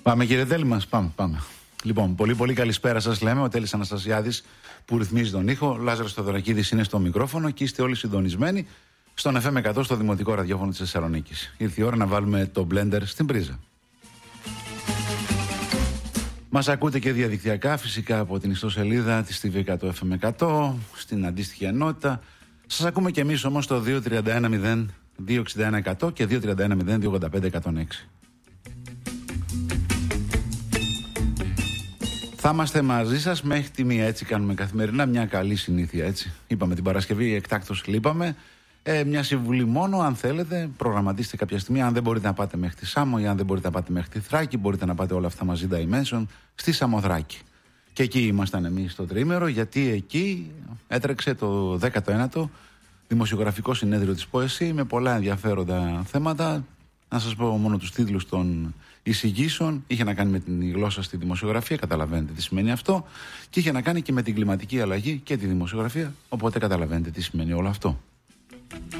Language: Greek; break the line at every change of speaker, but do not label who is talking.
Πάμε κύριε Τέλη μας, πάμε. Λοιπόν, πολύ καλησπέρα σας λέμε. Ο Τέλης Αναστασιάδης που ρυθμίζει τον ήχο. Λάζαρος Θεοδωρακίδης είναι στο μικρόφωνο και είστε όλοι συντονισμένοι στον FM 100 στο Δημοτικό Ραδιόφωνο της Θεσσαλονίκης. Ήρθε η ώρα να βάλουμε το blender στην πρίζα. Μας ακούτε και διαδικτυακά φυσικά από την ιστοσελίδα της TV100 FM 100 στην αντίστοιχη ενότητα. Σας ακούμε και εμείς όμως στο 231-0261-100 και 231-0285-106. Θα είμαστε μαζί σας μέχρι τη μία, έτσι κάνουμε καθημερινά, μια καλή συνήθεια, έτσι. Είπαμε την Παρασκευή, εκτάκτως λείπαμε. Μια συμβουλή μόνο, αν θέλετε, προγραμματίστε κάποια στιγμή. Αν δεν μπορείτε να πάτε μέχρι τη Σάμο ή αν δεν μπορείτε να πάτε μέχρι τη Θράκη, μπορείτε να πάτε όλα αυτά μαζί Dimension στη Σαμοθράκη. Και εκεί ήμασταν εμείς στο τρίμερο, γιατί εκεί έτρεξε το 19ο Δημοσιογραφικό Συνέδριο της ΠΟΕΣΥ με πολλά ενδιαφέροντα θέματα. Να σας πω μόνο τους τίτλους των εισηγήσεων. Είχε να κάνει με την γλώσσα στη δημοσιογραφία, καταλαβαίνετε τι σημαίνει αυτό. Και είχε να κάνει και με την κλιματική αλλαγή και τη δημοσιογραφία, οπότε καταλαβαίνετε τι σημαίνει όλο αυτό.